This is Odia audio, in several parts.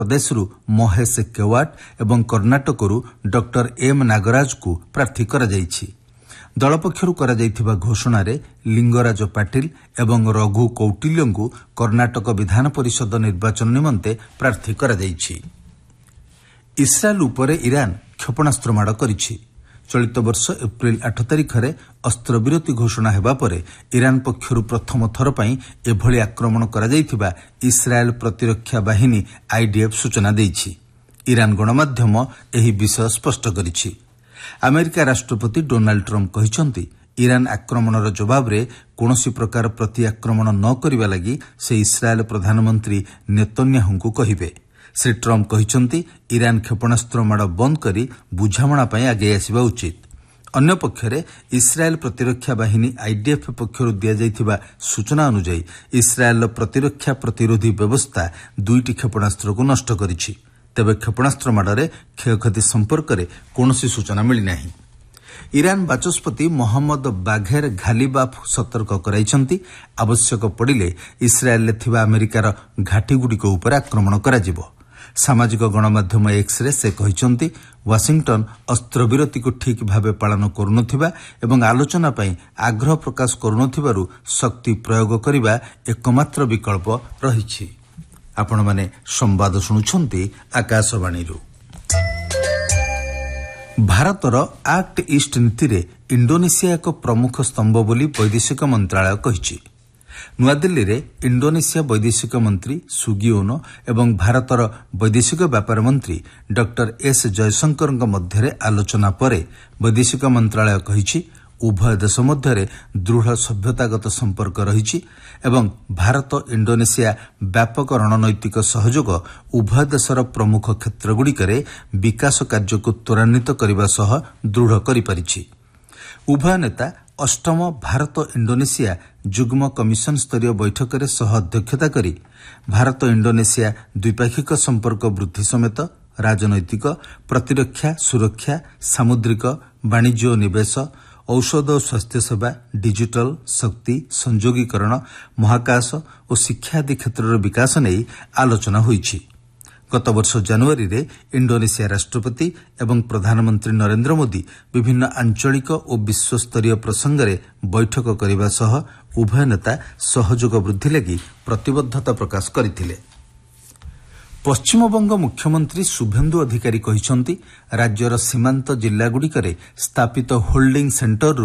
ପ୍ରଦେଶରୁ ମହେଶ କେୱାଟ ଏବଂ କର୍ଣ୍ଣାଟକରୁ ଡକ୍ଟର ଏମ୍ ନାଗରାଜଙ୍କୁ ପ୍ରାର୍ଥୀ କରାଯାଇଛି। ଦଳ ପକ୍ଷରୁ କରାଯାଇଥିବା ଘୋଷଣାରେ ଲିଙ୍ଗରାଜ ପାଟିଲ ଏବଂ ରଘୁ କୌଟିଲ୍ୟଙ୍କୁ କର୍ଣ୍ଣାଟକ ବିଧାନ ପରିଷଦ ନିର୍ବାଚନ ନିମନ୍ତେ ପ୍ରାର୍ଥୀ କରାଯାଇଛି। ଇସ୍ରାଏଲ ଉପରେ ଇରାନ କ୍ଷେପଣାସ୍ତ୍ର ମାଡ଼ କରିଛି। ଚଳିତ ବର୍ଷ ଏପ୍ରିଲ 8 ତାରିଖରେ ଅସ୍ତ୍ରବିରତି ଘୋଷଣା ହେବା ପରେ ଇରାନ ପକ୍ଷରୁ ପ୍ରଥମ ଥର ପାଇଁ ଏଭଳି ଆକ୍ରମଣ କରାଯାଇଥିବା ଇସ୍ରାଏଲ ପ୍ରତିରକ୍ଷା ବାହିନୀ ଆଇଡିଏଫ୍ ସୂଚନା ଦେଇଛି। ଇରାନ ଗଣମାଧ୍ୟମ ଏହି ବିଷୟ ସ୍ପଷ୍ଟ କରିଛି। ଆମେରିକା ରାଷ୍ଟ୍ରପତି ଡୋନାଲ୍ଡ ଟ୍ରମ୍ପ କହିଛନ୍ତି ଇରାନ ଆକ୍ରମଣର ଜବାବରେ କୌଣସି ପ୍ରକାର ପ୍ରତି ଆକ୍ରମଣ ନ କରିବା ଲାଗି ସେ ଇସ୍ରାଏଲ ପ୍ରଧାନମନ୍ତ୍ରୀ ନେତନ୍ୟାହୁଙ୍କୁ କହିବେ। ଶ୍ରୀ ଟ୍ରମ୍ପ କହିଛନ୍ତି ଇରାନ କ୍ଷେପଣାସ୍ତ୍ର ମାଡ଼ ବନ୍ଦ କରି ବୁଝାମଣା ପାଇଁ ଆଗେଇ ଆସିବା ଉଚିତ। ଅନ୍ୟପକ୍ଷରେ ଇସ୍ରାଏଲ ପ୍ରତିରକ୍ଷା ବାହିନୀ ଆଇଡିଏଫ୍ ପକ୍ଷରୁ ଦିଆଯାଇଥିବା ସୂଚନା ଅନୁଯାୟୀ ଇସ୍ରାଏଲର ପ୍ରତିରକ୍ଷା ପ୍ରତିରୋଧୀ ବ୍ୟବସ୍ଥା 2ଟି କ୍ଷେପଣାସ୍ତ୍ରକୁ ନଷ୍ଟ କରିଛି। ତେବେ କ୍ଷେପଣାସ୍ତ୍ର ମାଡ଼ରେ କ୍ଷୟକ୍ଷତି ସମ୍ପର୍କରେ କୌଣସି ସୂଚନା ମିଳିନାହିଁ। ଇରାନ ବାଚସ୍ପତି ମହମ୍ମଦ ବାଘେର ଘାଲିବାଫ୍ ସତର୍କ କରାଇଛନ୍ତି ଆବଶ୍ୟକ ପଡ଼ିଲେ ଇସ୍ରାଏଲରେ ଥିବା ଆମେରିକାର ଘାଟିଗୁଡ଼ିକ ଉପରେ ଆକ୍ରମଣ କରାଯିବ। ସାମାଜିକ ଗଣମାଧ୍ୟମ ଏକ୍ସରେ ସେ କହିଛନ୍ତି ୱାଶିଂଟନ ଅସ୍ତ୍ରବିରତିକୁ ଠିକ୍ ଭାବେ ପାଳନ କରୁନଥିବା ଏବଂ ଆଲୋଚନା ପାଇଁ ଆଗ୍ରହ ପ୍ରକାଶ କରୁନଥିବାରୁ ଶକ୍ତି ପ୍ରୟୋଗ କରିବା ଏକମାତ୍ର ବିକଳ୍ପ ରହିଛି। ଆପଣମାନେ ସମ୍ବାଦ ଶୁଣୁଛନ୍ତି ଆକାଶବାଣୀରୁ। ଭାରତର ଆକ୍ଟ ଇଷ୍ଟ ନୀତିରେ ଇଣ୍ଡୋନେସିଆ ଏକ ପ୍ରମୁଖ ସ୍ତମ୍ଭ ବୋଲି ବୈଦେଶିକ ମନ୍ତ୍ରଣାଳୟ କହିଛି। ନୂଆଦିଲ୍ଲୀରେ ଇଣ୍ଡୋନେସିଆ ବୈଦେଶିକ ମନ୍ତ୍ରୀ ସୁଗିଓନୋ ଏବଂ ଭାରତର ବୈଦେଶିକ ବ୍ୟାପାର ମନ୍ତ୍ରୀ ଡକ୍ଟର ଏସ୍ ଜୟଶଙ୍କରଙ୍କ ମଧ୍ୟରେ ଆଲୋଚନା ପରେ ବୈଦେଶିକ ମନ୍ତ୍ରଣାଳୟ କହିଛି ଉଭୟ ଦେଶ ମଧ୍ୟରେ ଦୃଢ଼ ସଭ୍ୟତାଗତ ସମ୍ପର୍କ ରହିଛି ଏବଂ ଭାରତ ଇଣ୍ଡୋନେସିଆ ବ୍ୟାପକ ରଣନୈତିକ ସହଯୋଗ ଉଭୟ ଦେଶର ପ୍ରମୁଖ କ୍ଷେତ୍ରଗୁଡ଼ିକରେ ବିକାଶ କାର୍ଯ୍ୟକୁ ତ୍ୱରାନ୍ୱିତ କରିବା ସହ ଦୃଢ଼ କରିପାରିଛି। ଉଭୟ ନେତା ଅଷ୍ଟମ ଭାରତ ଇଣ୍ଡୋନେସିଆ ଯୁଗ୍ମ କମିଶନ ସ୍ତରୀୟ ବୈଠକରେ ସହ ଅଧ୍ୟକ୍ଷତା କରି ଭାରତ ଇଣ୍ଡୋନେସିଆ ଦ୍ୱିପାକ୍ଷିକ ସମ୍ପର୍କ ବୃଦ୍ଧି ସମେତ ରାଜନୈତିକ, ପ୍ରତିରକ୍ଷା, ସୁରକ୍ଷା, ସାମୁଦ୍ରିକ, ବାଣିଜ୍ୟ ଓ ନିବେଶ, ଔଷଧ ଓ ସ୍ୱାସ୍ଥ୍ୟସେବା, ଡିଜିଟାଲ, ଶକ୍ତି, ସଂଯୋଗୀକରଣ, ମହାକାଶ ଓ ଶିକ୍ଷା ଆଦି କ୍ଷେତ୍ରର ବିକାଶ ନେଇ ଆଲୋଚନା ହୋଇଛି। ଗତବର୍ଷ ଜାନୁଆରୀରେ ଇଣ୍ଡୋନେସିଆ ରାଷ୍ଟ୍ରପତି ଏବଂ ପ୍ରଧାନମନ୍ତ୍ରୀ ନରେନ୍ଦ୍ର ମୋଦି ବିଭିନ୍ନ ଆଞ୍ଚଳିକ ଓ ବିଶ୍ୱସ୍ତରୀୟ ପ୍ରସଙ୍ଗରେ ବୈଠକ କରିବା ସହ ଉଭୟ ନେତା ସହଯୋଗ ବୃଦ୍ଧି ଲାଗି ପ୍ରତିବଦ୍ଧତା ପ୍ରକାଶ କରିଥିଲେ। ପଶ୍ଚିମବଙ୍ଗ ମୁଖ୍ୟମନ୍ତ୍ରୀ ଶୁଭେନ୍ଦୁ ଅଧିକାରୀ କହିଛନ୍ତି ରାଜ୍ୟର ସୀମାନ୍ତ ଜିଲ୍ଲାଗୁଡ଼ିକରେ ସ୍ଥାପିତ ହୋଲ୍ଡିଂ ସେଣ୍ଟରରୁ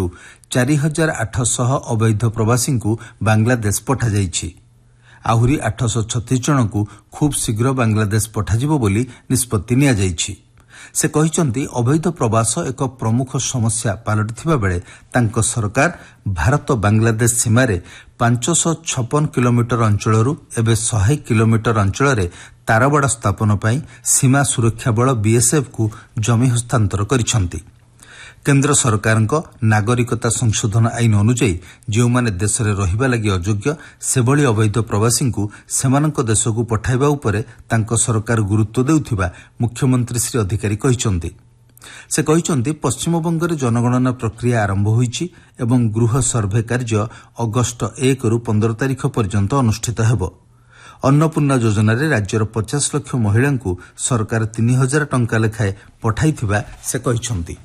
4800 ଅବୈଧ ପ୍ରବାସୀଙ୍କୁ ବାଂଲାଦେଶ ପଠାଯାଇଛି। ଆହୁରି 836 ଜଣଙ୍କୁ ଖୁବ୍ ଶୀଘ୍ର ବାଂଲାଦେଶ ପଠାଯିବ ବୋଲି ନିଷ୍ପତ୍ତି ନିଆଯାଇଛି। ସେ କହିଛନ୍ତି ଅବୈଧ ପ୍ରବାସ ଏକ ପ୍ରମୁଖ ସମସ୍ୟା ପାଲଟିଥିବା ବେଳେ ତାଙ୍କ ସରକାର ଭାରତ ବାଂଲାଦେଶ ସୀମାରେ 556 କିଲୋମିଟର ଅଞ୍ଚଳରୁ ଏବେ 100 କିଲୋମିଟର ଅଞ୍ଚଳରେ ତାରବାଡ଼ ସ୍ଥାପନ ପାଇଁ ସୀମା ସୁରକ୍ଷା ବଳ ବିଏସ୍ଏଫ୍କୁ ଜମି ହସ୍ତାନ୍ତର କରିଛନ୍ତି। କେନ୍ଦ୍ର ସରକାରଙ୍କ ନାଗରିକତା ସଂଶୋଧନ ଆଇନ ଅନୁଯାୟୀ ଯେଉଁମାନେ ଦେଶରେ ରହିବା ଲାଗି ଅଯୋଗ୍ୟ ସେଭଳି ଅବୈଧ ପ୍ରବାସୀଙ୍କୁ ସେମାନଙ୍କ ଦେଶକୁ ପଠାଇବା ଉପରେ ତାଙ୍କ ସରକାର ଗୁରୁତ୍ୱ ଦେଉଥିବା ମୁଖ୍ୟମନ୍ତ୍ରୀ ଶ୍ରୀ ଅଧିକାରୀ କହିଛନ୍ତି। ସେ କହିଛନ୍ତି ପଶ୍ଚିମବଙ୍ଗରେ ଜନଗଣନା ପ୍ରକ୍ରିୟା ଆରମ୍ଭ ହୋଇଛି ଏବଂ ଗୃହ ସର୍ଭେ କାର୍ଯ୍ୟ ଅଗଷ୍ଟ 1ରୁ 15 ତାରିଖ ପର୍ଯ୍ୟନ୍ତ ଅନୁଷ୍ଠିତ ହେବ। ଅନ୍ନପୂର୍ଣ୍ଣା ଯୋଜନାରେ ରାଜ୍ୟର 50 ଲକ୍ଷ ମହିଳାଙ୍କୁ ସରକାର 3000 ଟଙ୍କା ଲେଖାଏଁ ପଠାଇଥିବା ସେ କହିଛନ୍ତି।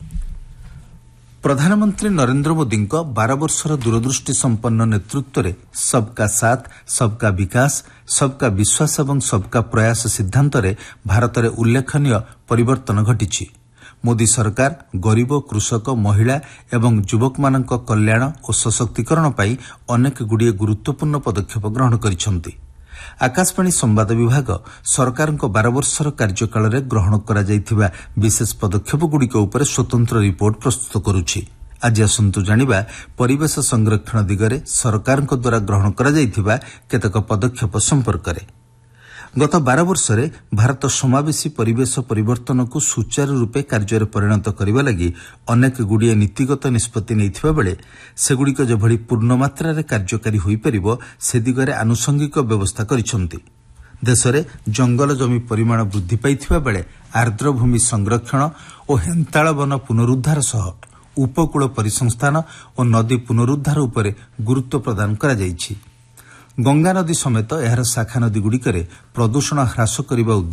ପ୍ରଧାନମନ୍ତ୍ରୀ ନରେନ୍ଦ୍ର ମୋଦିଙ୍କ 12 ବର୍ଷର ଦୂରଦୃଷ୍ଟି ସମ୍ପନ୍ନ ନେତୃତ୍ୱରେ ସବକା ସାଥ, ସବକା ବିକାଶ, ସବକା ବିଶ୍ୱାସ ଏବଂ ସବକା ପ୍ରୟାସ ସିଦ୍ଧାନ୍ତରେ ଭାରତରେ ଉଲ୍ଲେଖନୀୟ ପରିବର୍ତ୍ତନ ଘଟିଛି। ମୋଦି ସରକାର ଗରିବ, କୃଷକ, ମହିଳା ଏବଂ ଯୁବକମାନଙ୍କ କଲ୍ୟାଣ ଓ ସଶକ୍ତିକରଣ ପାଇଁ ଅନେକଗୁଡ଼ିଏ ଗୁରୁତ୍ୱପୂର୍ଣ୍ଣ ପଦକ୍ଷେପ ଗ୍ରହଣ କରିଛନ୍ତି। ଆକାଶବାଣୀ ସମ୍ବାଦ ବିଭାଗ ସରକାରଙ୍କ 12 ବର୍ଷର କାର୍ଯ୍ୟକାଳରେ ଗ୍ରହଣ କରାଯାଇଥିବା ବିଶେଷ ପଦକ୍ଷେପଗୁଡ଼ିକ ଉପରେ ସ୍ୱତନ୍ତ୍ର ରିପୋର୍ଟ ପ୍ରସ୍ତୁତ କରୁଛି। ଆଜି ଆସନ୍ତୁ ଜାଣିବା ପରିବେଶ ସଂରକ୍ଷଣ ଦିଗରେ ସରକାରଙ୍କ ଦ୍ୱାରା ଗ୍ରହଣ କରାଯାଇଥିବା କେତେକ ପଦକ୍ଷେପ ସମ୍ପର୍କରେ। ଗତ 12 ବର୍ଷରେ ଭାରତ ସମାବେଶୀ ପରିବେଶ ପରିବର୍ତ୍ତନକୁ ସୁଚାରୁ ରୂପେ କାର୍ଯ୍ୟରେ ପରିଣତ କରିବା ଲାଗି ଅନେକଗୁଡ଼ିଏ ନୀତିଗତ ନିଷ୍ପତ୍ତି ନେଇଥିବା ବେଳେ ସେଗୁଡ଼ିକ ଯେଭଳି ପୂର୍ଣ୍ଣମାତ୍ରାରେ କାର୍ଯ୍ୟକାରୀ ହୋଇପାରିବ ସେ ଦିଗରେ ଆନୁଷଙ୍ଗିକ ବ୍ୟବସ୍ଥା କରିଛନ୍ତି। ଦେଶରେ ଜଙ୍ଗଲ ଜମି ପରିମାଣ ବୃଦ୍ଧି ପାଇଥିବା ବେଳେ ଆର୍ଦ୍ରଭୂମି ସଂରକ୍ଷଣ ଓ ହେନ୍ତାଳ ବନ ପୁନରୁଦ୍ଧାର ସହ ଉପକୂଳ ପରିସଂସ୍ଥାନ ଓ ନଦୀ ପୁନରୁଦ୍ଧାର ଉପରେ ଗୁରୁତ୍ୱ ପ୍ରଦାନ କରାଯାଇଛି। ଗଙ୍ଗାନଦୀ ସମେତ ଏହାର ଶାଖା ନଦୀଗୁଡ଼ିକରେ ପ୍ରଦୂଷଣ ହ୍ରାସ କରିବା